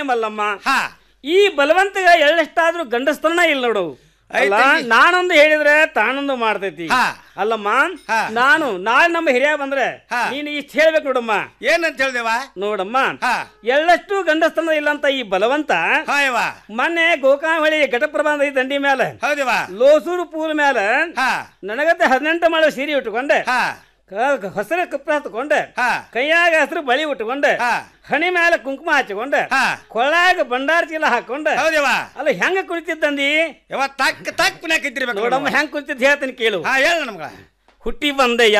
ಹೆಣ್ಣೆ ಮಲ್ಲಮ್ಮ ಹಾ ಈ ಬಲವಂತಗ ಎಳ್ಳಷ್ಟಾದ್ರೂ ಗಂಡಸ್ತನ ಇಲ್ಲ ನೋಡು ಅಲ್ಲ ನಾನೊಂದು ಹೇಳಿದ್ರೆ ತಾನೊಂದು ಮಾಡ್ತೈತಿ ಅಲ್ಲಮ್ಮ ನಾನು ನಾಳೆ ನಮ್ಮ ಹಿರಿಯ ಬಂದ್ರೆ ನೀನು ಇಷ್ಟ ಹೇಳ್ಬೇಕು ನೋಡಮ್ಮ ಏನಂತ ಹೇಳ್ದೇವ ನೋಡಮ್ಮ ಎಳ್ಳಷ್ಟು ಗಂಡಸ್ತನ ಇಲ್ಲ ಅಂತ ಈ ಬಲವಂತ ಮೊನ್ನೆ ಗೋಕಾವಳಿ ಘಟಪ್ರಭಾ ನದಿ ದಂಡಿ ಮೇಲೆ ಲೋಸೂರು ಪೂಲ್ ಮೇಲೆ ನನಗತ್ತೆ 18 ಮಾಡೋ ಸೀರೆ ಉಟ್ಕೊಂಡೆ ಹಸಿರು ಕಪ್ಪು ಹತ್ಕೊಂಡೆ ಕೈಯಾಗ ಹಸಿರು ಬಳಿ ಉಟ್ಕೊಂಡೆ ಹಣಿ ಮೇಲೆ ಕುಂಕುಮ ಹಚ್ಕೊಂಡೆ ಕೊಳ್ಳಾಗ ಬಂಡಾರ ಚೀಲ ಹಾಕೊಂಡೆ ಅಲ್ಲ ಹೆಂಗ ಕುಳಿತಿದ್ದಂದಿ ನೋಡಮ್ಮ ಹೆಂಗ್ ಕುಳಿತಿದ್ ಹೇಳ್ತೀನಿ ಕೇಳು ಹೇಳ ನಮ್ಗ ಹುಟ್ಟಿ ಬಂದೆ